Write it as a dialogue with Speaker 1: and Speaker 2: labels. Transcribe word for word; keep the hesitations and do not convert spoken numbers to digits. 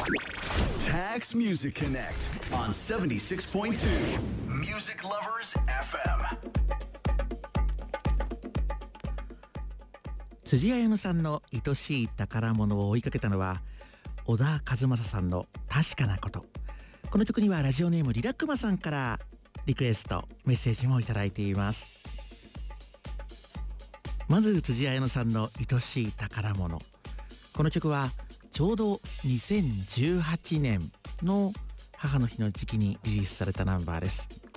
Speaker 1: Tax Music Connect on seventy-six point two Music Lovers エフエム。
Speaker 2: 辻彩乃さんの愛しい宝物を追いかけたのは小田和正さんの確かなこと。この曲にはラジオネームリラックマさんからリクエストメッセージもいただいています。まず辻彩乃さんの愛しい宝物、この曲はちょうどにせんじゅうはちねんの母の日の時期にリリースされたナンバーです。